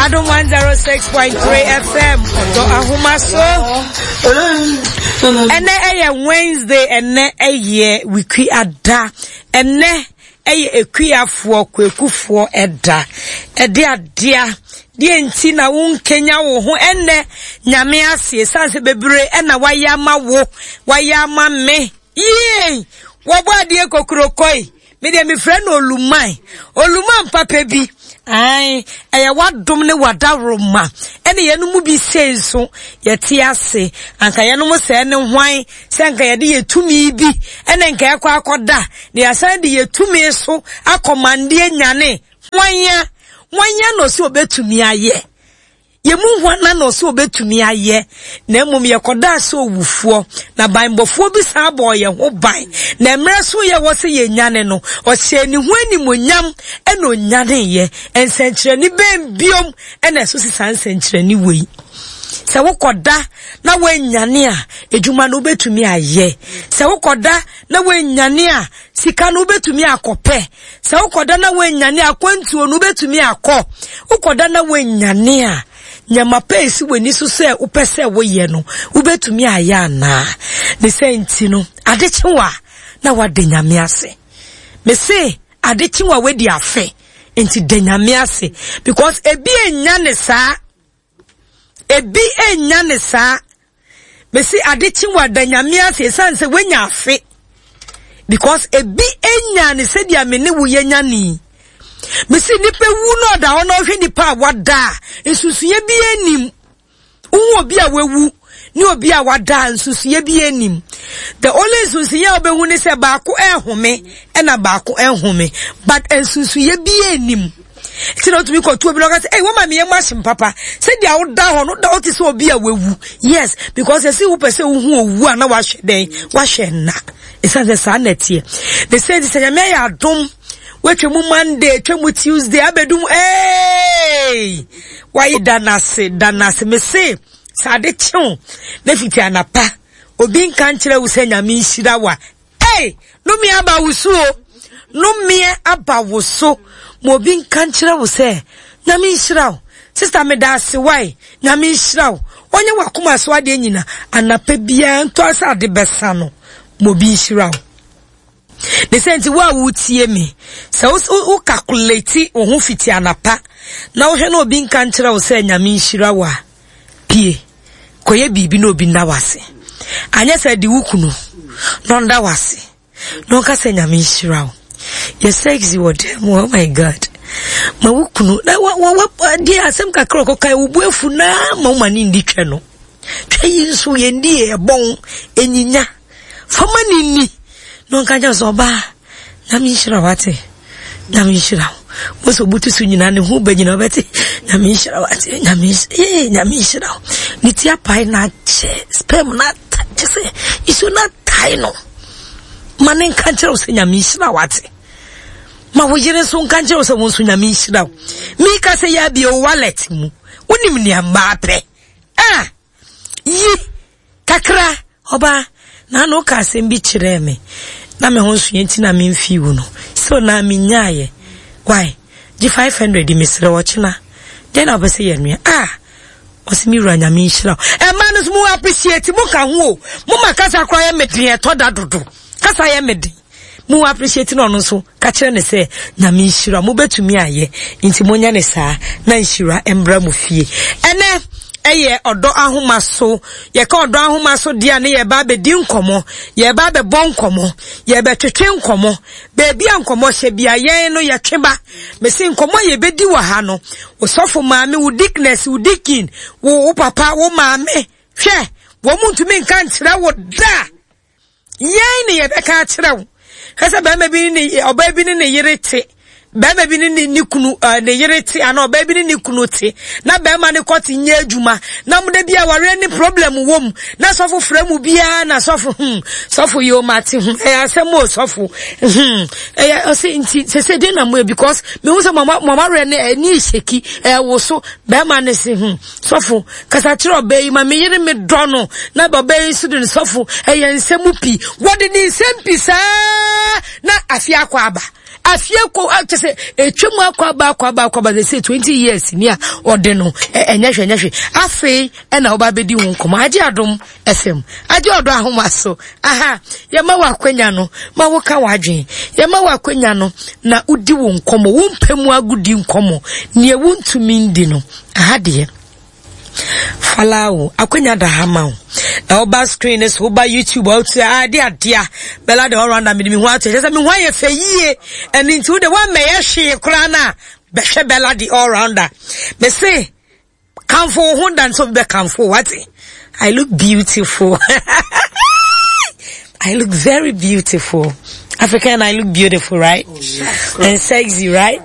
Adom 106.3 FM. Do ahumaso. Ene eye Wednesday ene eye wiki ada. Ene eye ekuafo kwekufo eda. Ede adia. Die nti na won Kenya wo ho ene nyame ase sanse bebre ena wayama wo wayama me. Yee. Wabo adie kokrokoi. Me de me friend Oluman papa bi. Ai eya wadom ne wadaroma ene yenu mu bi senso yete ase anka yenu mu se ne hwan se anka yede yetumi bi ene nka yakwa akoda ne yasan de yetumi so akomande anyane wanya no se obetumi aye yemu hwana no se obetumi aye na emum yekoda se owufuo na banbofo bi sa abo ye ho ban na emre so ye wo se ye nyane no o se ni hwani monyam ena onyane ye ensenkyere ni bembiom ena so sisan ensenkyere ni wei se wokoda na wanyane a ejuma no obetumi aye se wokoda na wanyane a sika no obetumi akope se wokoda na wanyane akwantuo no obetumi akọ wokoda na wanyane a nyama pesi weni so se upese wo ye no ubetumi aya na ne senti no adekyewa na wade nyame ase me se adekyewa wedi afe enti de nyame ase because ebi enya ne sa me se adekyewa de nyame ase sanse wenya afe because ebi enya ne se dia me ne wo yenya ni Mesi nipe wu no da ono hwe nipa wada nsusuye bi enim uwo bi a wewu ni obi a wada nsusuye bi enim the only nsusuye obehu ne se baako ehome na baako ehome but nsusuye bi enim ti no to be ko to obi no ka say eh wo ma me machine papa say dia wo da ho no da o ti se obi a wewu yes because say wo pese wo hu owu a na wa hwe den wa hwe na esanse sa na tie they say this nyame ya adom Wetwemu Monday, twemu Tuesday, abedum why danase me say sade chon na fiti anapa obi nka nkyere wo se nyame nhira wa no me aba wo so mo obi nka nkyere wo se nyame nhira wo sister me da se why nyame nhira wo onye wakoma so ade nyina anapa bia nto asade besa no mo bi nhira wo the sense wa wutie me so u calculate o hu fiti anapa na wo hwe na obi nka nkyere wo se nyame nhira wa pie koye bibi na obi ndawase anya se di wukunu no ndawase no ka se nyame nhira wo you sexy what oh my god ma wukunu na wa di asem kakra ko kai ubuefu na ma mani nditwe no twa nso ye ndi e bon enyinya fama nini no kanja zoba nyame nhira wate nyame nhira boso butu su nyina ne hu ba nyina beti nyame nhira wate nyame nhira niti apai na che spam na che se isu na tai no manen kanja o se nyame nhira wate ma wo yire so kanja o se won so nyame nhira mi ka se ya bi o wallet mu wonim ni amba pre yi kakra oba na no ka se mbi kire me na me ho so yenti na me mfi wu no so na me nyaaye why di 500 misre wochina den obese ye nua osimi ranya me nhira ma no mu appreciate mu ka ho mu makasa kwa ye medin to da dodo kasa ye medin mu appreciate no so ka kire ne se nyame nhira mu betumi aye nti monya ne saa na nhira embra mu fie ene eye odo ahomaso ye ka odo ahomaso dia ne ye ba be di nkomo ye ba be bon nkomo ye be twetwe nkomo be bia nkomo hye bia ye no ye tweba me se nkomo ye be di wa ha no osofo maame wo dickness wo dikin wo papa wo maame hwe wo muntumi nka nkyira wo da ye ne ye be ka kyira wo kasa ba ma bi ni oba bi ni yerete bema bi ni kunu ne yerete ana oba bi ni kunu te na bema ne koti nya adwuma na mu de bia ware ni problem wom na sofo fremu bia na sofo yo mate asemo sofo o se nti se de na mo because me hu se mama re ne ni sheki wo so bema ne se sofo kasa kire oba yi ma me yere me do no na baba yi su de sofo nsemu pi wodi ni sempi sa na afia kwa aba afie ko atse etwemu akwa they say 20 years ni a ode no enyehwe afi na oba bedi won komo age adom fm age odo ahoma so aha ye ma wakwanya no ma wo ka wadwen ye ma wakwanya no na udi won komo wo mpemu agudi nkomo ne ewuntumi ndi no aha de Falao akwenya da hama na oba screen is oba YouTube out dia bela de all round me hu atu say me hu aye fe yie and into the one me hwe kura na be hwe bela di all rounder me say kamfo hu dan so be kamfo what I look beautiful I look very beautiful African, I look beautiful, right? And sexy, right?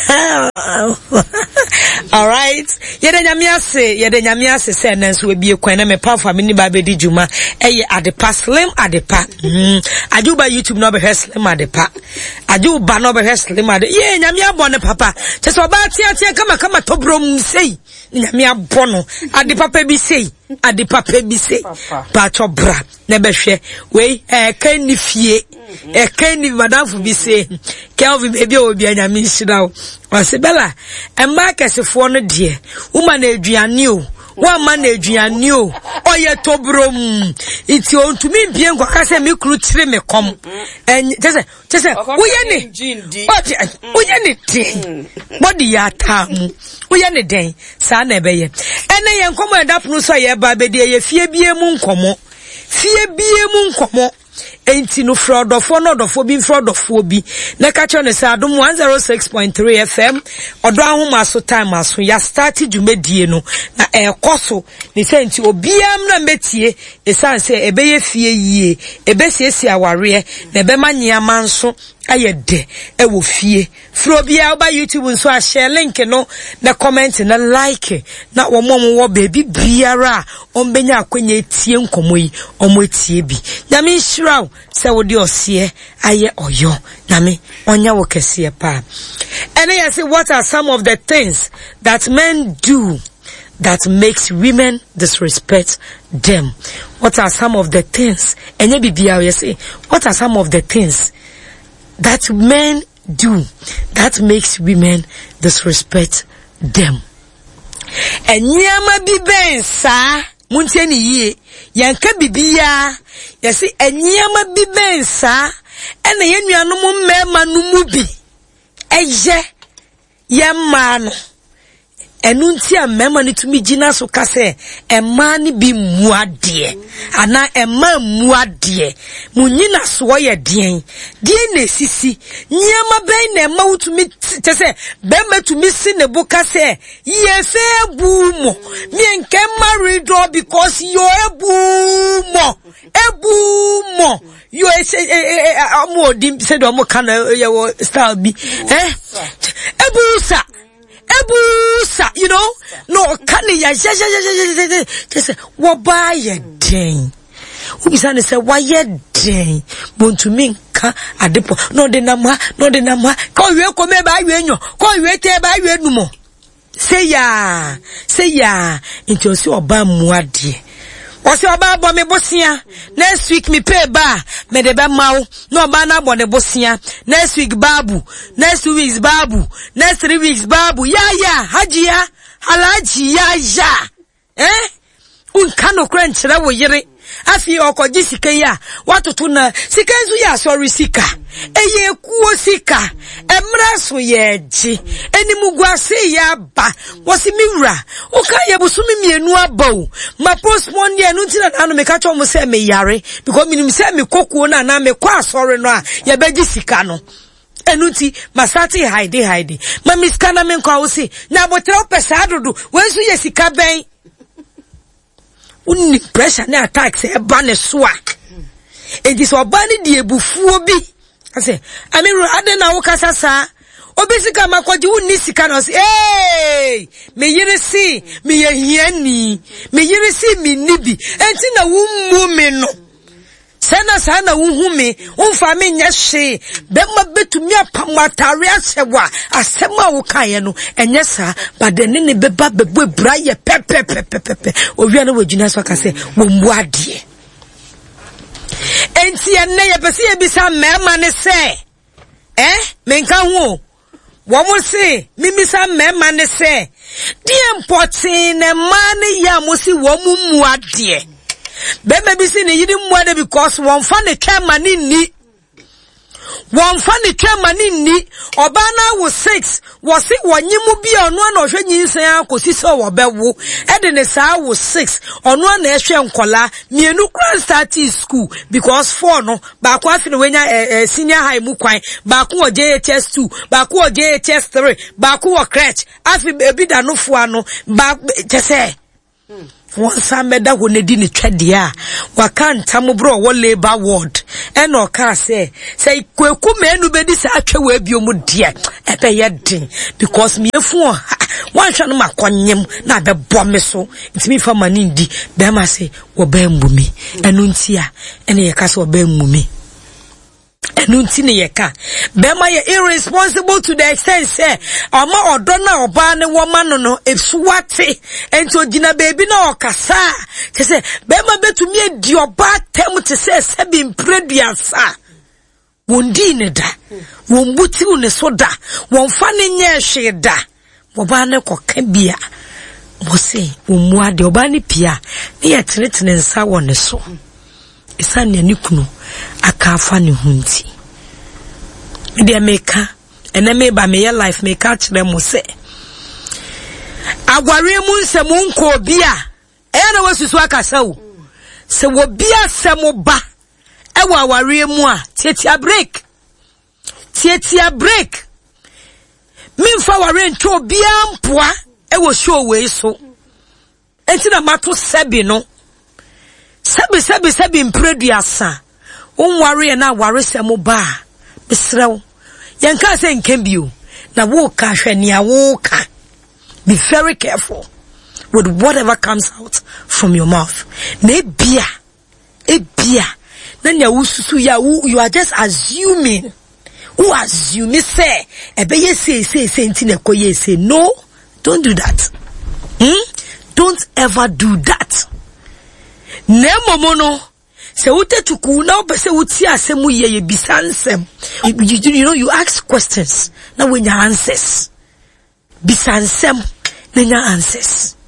All right. Yede nyamia se say nanso we bie kwan na me pa fa me ni ba be di juma adepa slim adepa ajuba YouTube no be slim adepa ajuba no be slim ade ye nyamia bone papa che so ba tia kama tobrom sei nyamia bono adepa pa bi sei adepa pa bi sei pa chobra na be hwe we kan ni fie kan ni madam fu bi sei Kelvin ebi obi anyame nhira o Osibela emma kesefo no de uma na aduane o wa ma na aduane o oye tobrom iti ontumi bie nkwa se me kru tire me kom tese uye ni den body ya tamu uye ni den sa na ebeye ene ye nkomo edapunu so ye ba be de ye fie bie mu nkomo enti no frodofo no dofo bi na ka cho ne sa adom 106.3 FM odo ahoma so time aso ya start dwumadie no na ekoso ne senti obiam na metie esanse ebeye fie yie ebesiesi aware na ebemanya manso ayede ewo fie frobia oba YouTube nso a share link no na comment na like na wo baby biara ombenya akwanya etie nkomoyi omotie bi nyame nhyiraw se wo de osie aye oyo nyame onya wo kese pa and I say what are some of the things that men do that makes women disrespect them? What are some of the things? Enye bibia we say what are some of the things that men do that makes women disrespect them? Enyama bibensa muntie ni yie yanka bibia yesi enyama bibensa ena yenuanom mmema numu bi eye yemma no enunti a mmema ni tumi gina so kase emma ni bi muade ana emma muade munyina so ye den na sisi nyama ben na emma utumi tese ben matumi si ne boka se ye fe ebumo me nke married because you ebumo you amodi se do mo kana ye style bi ebusa, you know, no, can ya just what buy a day? Who is on say, why ye day? Want to mean ka adepo, no de nama, call you come by you, call you by you no more. Say ya, into your bam wadi. What's your baba me bosia? Next week me pay ba me de be mau no ba na bone bosia. Next week babu, next 2 weeks babu, next 3 weeks babu. Ya hajia halaji ya unka no kra nkyere wo yire afi okoji sika ya watoto na sika nzu ya sorry sika eye kuo sika emra so ye ji enimugwase ya ba wosi miwura uka ye busumi mienu abaw ma postpone ye nu tina na no meka cho mo se me yare because minim se me kokuo na me kwa sorry no a ye beji sika no enuti masati hide ma miskana me kwa wo se na botre opesa adodo wensu ye sika ben unni pressure na attack say eba ne soa enti so oba ne die bufuo bi ase amiru ade na wo kasa sa obisika makwaji unni sika no say me yire si me ye hiani me yire si me nibi enti na wo mu me no sana wuhume umfa me nyehye bemma betumi apamatare asewa asema wo kaye no enye sa badene ne beba bebo braye pepe owia na wagina so ka se wo mbu ade enti enne ye pese ye bisa mema ne se menka ho wo say mimisa mema ne say die important na man ya mo si wo mu ade bema bi si ne yiri mu ade because won fa ne twema ni one funny tremani ni obana wo 6 wo si wonyimu bi onu na ohwe nyinsan akosi so wo bewo e de ne saa wo 6 onu na ehwe nkola mienu kran start school because 4 no ba kwa afi no wenya senior high mu kwan ba kwa wo JHS 2 ba kwa wo JHS 3 ba kwa wo crèche afi ebi da no fo ano ba tese one sameda ho ne di ne twede a waka ntam bro wo labor ward e no ka say kweku menu bedi sa atwa wa biom de ebe ye din because me efu wan hwa no makonyem na be bome so ntimi fa mani ndi be ma say wo ba mbumi enu nti a ene ye ka say wo ba mbumi enu nti ne ye ka be ma ye irresponsible to the extent say ama odo na oba ne wo ma no esuwate enti ogina baby na okasa ke say be ma betumi edi oba tem te say sebi mpreduasa wondi ne da wombuti ne so da wonfa ne nye hwe da oba ne koka bia mo say omu ade oba ne pia ne ye tenetene nsa wo ne so isane ne kunu akafa ne hunti media meka eneme ba me life meka kire mo se agware mu nsem nko bia na wasusu akasa wo se wo bia semo ba ewa aware mu a tietia break mimfa ware nto bia mpoa ewo show we so enti na mato sebi no sebi mpreduasa onware na ware semo ba besrew yanka say nkambio na wo ka hwenia wo ka be very careful with whatever comes out from your mouth na ebia na nya wususu ya you are just assuming who assume say ebeye say ntina koye say no, don't do that. Don't ever do that. Nemomono se ute tuku na obese uti asemu ye bisansem. You know, you ask questions na when your answers bisansem na your answers.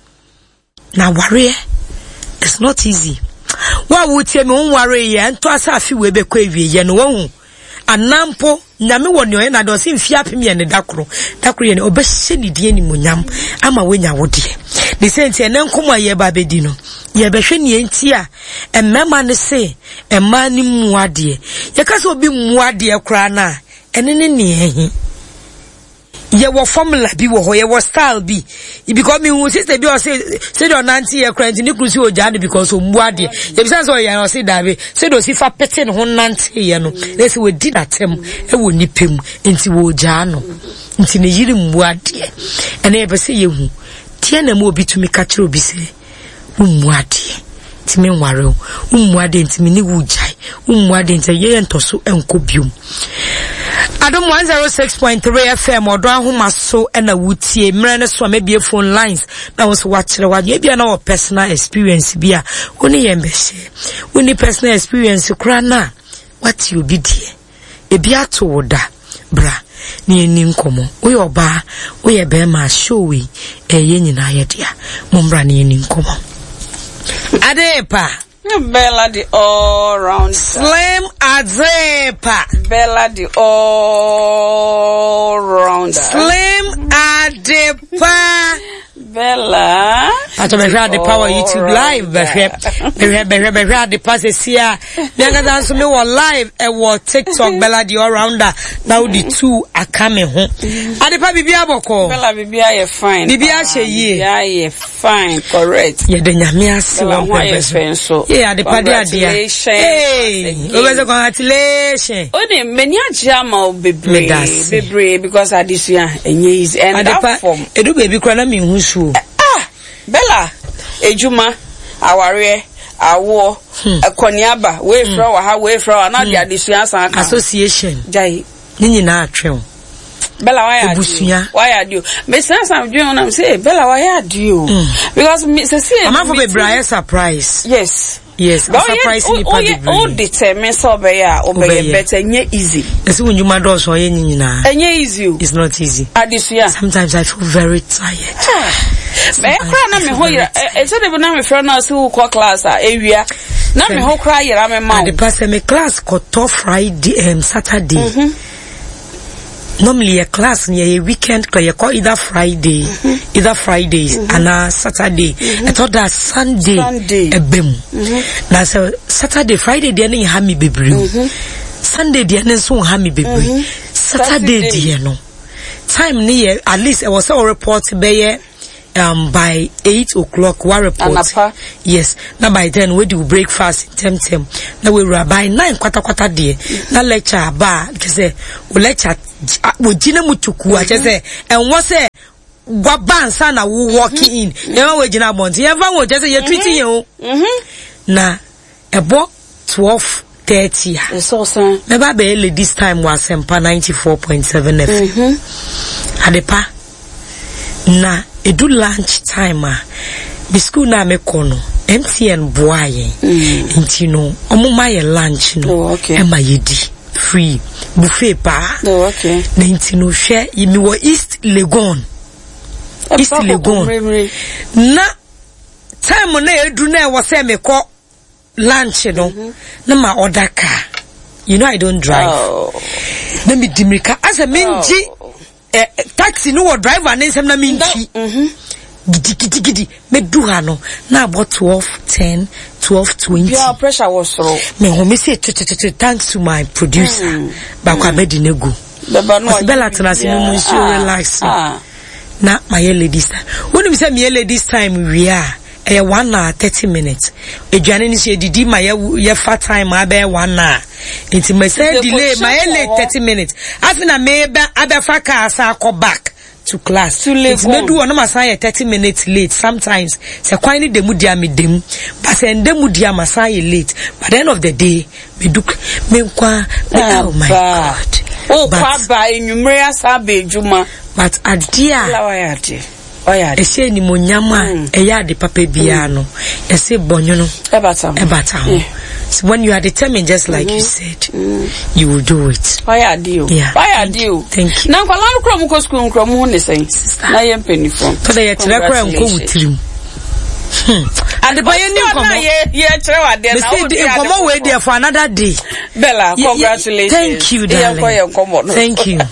Na worry it's not easy. Wa wuti me worry ye nto asafi we be kwa ewie ye no wo anampo nyame woni o na do se mfia pemie ne dakro ye ne obehye ne die ni munyam ama wenya wode de senti ene nkomo ye ba bedi no ye behwe ne enti a emmema ne se emma ni muade ye ka se obi muade kra na ene ne ehi ye wo formula bi wo ho ye wo style bi because me who sister bi o say do nanti ye kra ni krusi o jade because o muade ye bi sense o ye o say dabe say do si fa pete ne ho nanti ye no na say we di datem e wo nipem enti wo ja no enti ne yiri muade ene ye be say ye hu tie na mo obi tumi ka kire obi say muade ti me nware o muade enti me ni wo jai muade enti ye entoso enko biom Adam 106.3 FM odo ahoma so na wutie mre ne so mebie phone lines na wo so wachire wadye bia na wo personal experience bia woni ye mbehye woni personal experience kura na what you be die e bia to woda bra ni eni nkomo oye oba oye be ma show we ye nyina ye dia mombra ni eni nkomo Adepa Bella the all round Slim Adepa Bella the all round Slim Adepa Bella Ato be hwa Adepa wa YouTube live be hwa Adepa se sia bianga danso me wo live e wo TikTok Bella the all rounder now the two akame ho Adepa bibia aboko Bella bibia ye fine bibia hye ye bibia ye fine correct ye de nyame ase wo beso so yeah Adepa de adia hey obese congratulations oni meni agia ma bebre because adisua enye is and that form edu baby kra na me hu su Bella ejuma aware awo ekoniaba we fra wa ha we fra na de adisua san aka association jai ni nyina atwe Bella why are you me sense I'm doing when I'm say Bella why are you because me say I'm for be surprise yes Yes, surprisingly all determine so better easy. As when you mad also easy. It's not easy. Sometimes I feel very tired. Me cry na me ho yira. So dey na me friend na so ko class area. Na me ho cry yira me ma. The pass me class ko to Friday Saturday. Normally a class near a weekend you call either Friday, either Fridays and Saturday. I thought that Sunday a bim. Now so Saturday, Friday they no have me baby. Sunday they no so have me baby. Saturday they no. Time near at least I was all report by 8 o'clock one report. Yes. Now by then we do breakfast temtem. Now we by 9 quarter day. Now lecture bar because we lecture we jina mutuku say and what say gwaban sana we walking in. You we jina bonti. You ever want just say you treating you. Na about 12:30. It's awesome. Never be this time was Sempa 94.7 FM. Adepa na edu lunch time the school na me kono MTN boaye nti no omo my lunch no e ma yedi free buffet pa na nti no hwe yimi wo East Legon na time na edu na e wo se me ko lunch no na ma order car. You know I don't drive. Na me dimrika as a menji taxi no driver na nsem na minchi gidi me do ha no na about 12:10 12:20 your pressure was so me ho me say thanks to my producer ba kwa bedi nego Bella Tanasi no so relax na my ladies when we say me ladies time we are 1 hour 30 minutes eduane ni so didi ma ye fat time abe 1 hour nti me say delay my late 30 minutes afina me abe fa car sa go back to class it's me do no masaya 30 minutes late sometimes say kwan ni demu dia me dem but say ndemu dia masaya late by the end of the day me do me kwa oh my god kwa ba enumere asabe ejuma but adia Oya e say ni monyama e ya de papa bia no e say bonyo no ebata so when you are determined just like you said you will do it. Oya dio thank you na kwala no krom ko school krom ho ne sen na ye penifon to dey tire kram ko wutirim and the boy ni komo ye tire wa de na o dey komo we dey for another day. Bella, congratulations. Thank you darling. Thank you.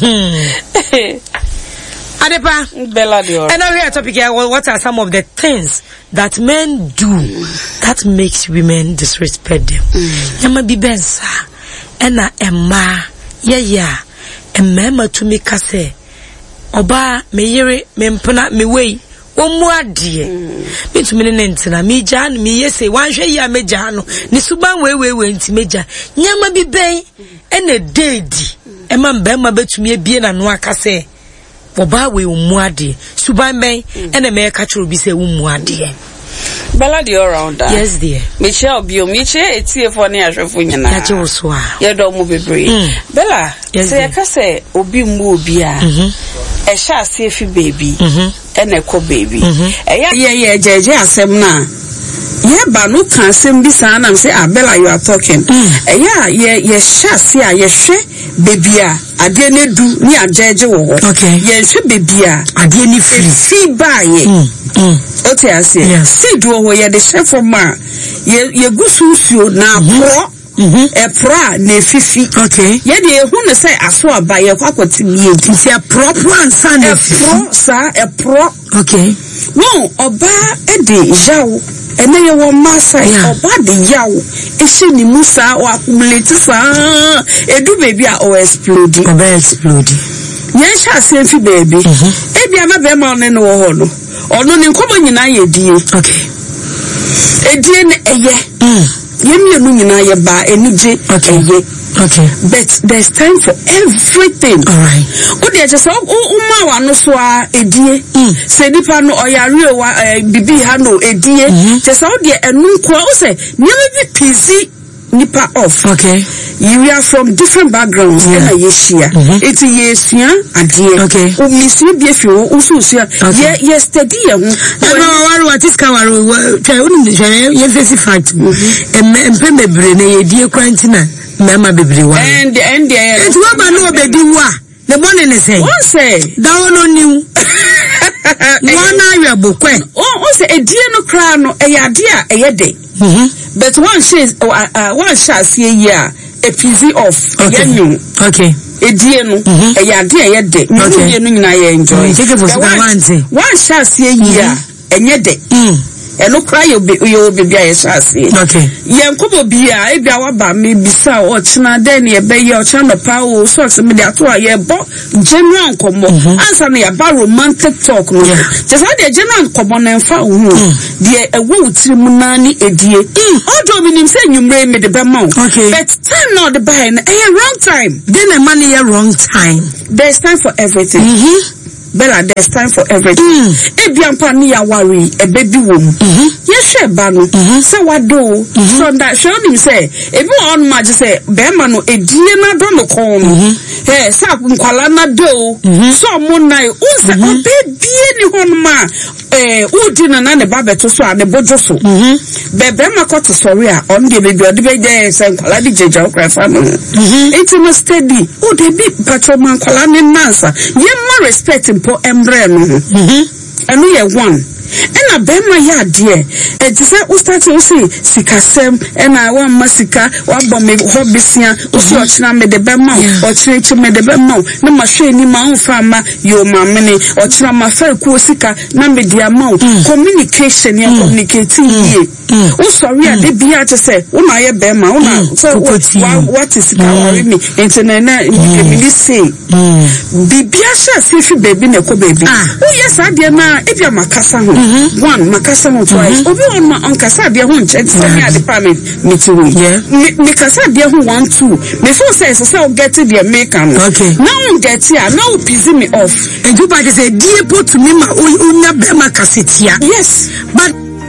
Adepa Bella Dior. And now here topic here, what are some of the things that men do that makes women disrespect them? Yama bi bensa ena emma ya emma to me kase oba me yere me mpona me wei omu ade me to me nentina me gya no me yese wanhwe ya me gya no ni suban we nti me gya nyama bi ben ena dedi emma mbema betumi ebie na no akase oba we umuade suban ben ene me ka chiro bi se umuade Bella Dior around. Yes dear. Michelle bio miche etie for ne ahwefo nyina. Ya je wo so a. Ye do mu bebre. Bella, say ka say obi mu obi a. E sha ase efi baby. Ene ko baby. Ye jeje asem na. Ye ba no kan asem bi sa na say Bella you are talking. Ye sha ase a ye hwe baby a ade ne du ni ajeje wo. Okay. Ye hwe baby a ade ni free ba ye. Ote ase. See do wo ye the chef for ma. Ye gususuo na pro. E pra na fifi. Okay. Ye de ehu ne say aso aba ye kwakwati mi enti say pro ansa na pro sa e pro. Okay. No oba e de yawo ene ye wo masa oba de yawo e she ni musa o accumulate sa edu baby a o explode. Oba explode. Ye sha se fi baby. E bia ma be ma ne no wo ho no. Ono ni nkomo nyina ye die. Okay. Edie ne eye. Yemi no nyina ye ba enije eye. Okay. But there's time for everything. All right. O de just ma wa no so a edie. Se nipa no oyare o bibi ha no edie. Just o de enu nko o se nyama bi pisi nipa off. Okay. You are from different backgrounds. Yeah. It's a yesia adie. Okay. Umisi bi fi wo ususia. Ye steady ye ho. No, what is kawaru? Try unu share ye face fact. Empe bebre na ye die kwantina. Mama bebre wa. And it's what man no bedi wa. The morning is saying. One say that one new. One area bokwe. Oh, say a die no kra no e yade a ye de. But one shall see here a piece of okay. A dear no a yade de. Okay. No enjoy. Take it for one shall see here and yet de. And no cry you'll be a sassy. Okay. Yankobo be a gawaba may be so or china then ye bay your channel power sorts of media to a ye bo general combo. Answer me about romantic talk. Just had a general common and found dear a wood munani a dear. All Dominion say you may me the bemont. Okay. But time not the buying a wrong time. Then a money a wrong time. There's time for everything. Bella, there's time for everything. Ebiampa ni ya worry a baby womb. Yes, sure, Banu. So what do? So that showed him say, if you on my say, Bemano, a dear don't look home. Hey, Sap Kualana do. So moon night, also a baby any home ma. Udin and the Baba to so and the Bojoso. Bema got to Soria on the baby or the baby and Kaladi Jacra family. It's a steady. Oh, they beat Patrolman Kalani Nasa. You more respect po embreno and we are one and a bema ya dear and to say start to say sikasem and I want masika what bomb me hobbysia usochna me the bema or church me the bema no machine ni ma fama yo mamene or chna ma fer ku sika na me the amount communication ya communicating here sorry I did be to say una ye bema una so what is worry me internet me say bibia sha say baby na ko baby oh yes I dey na if you makasa ho one makasa ho twice obi on ma onkasa dey ho nche say me department meeting me kasa dey ho 1 2 before say so get the make am okay now get here now busy me off and you back say dey put me ma unya be makasitia yes but